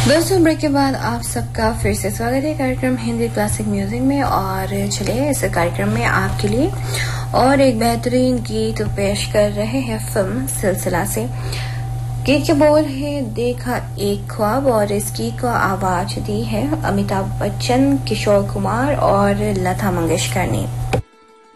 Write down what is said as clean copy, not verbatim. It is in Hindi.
दोस्तों, ब्रेक के बाद आप सबका फिर से स्वागत है कार्यक्रम हिंदी क्लासिक म्यूजिक में। और चलिए इस कार्यक्रम में आपके लिए और एक बेहतरीन गीत पेश कर रहे हैं फिल्म सिलसिला से। गीत के बोल है देखा एक ख्वाब और इस गीत को आवाज दी है अमिताभ बच्चन, किशोर कुमार और लता मंगेशकर ने।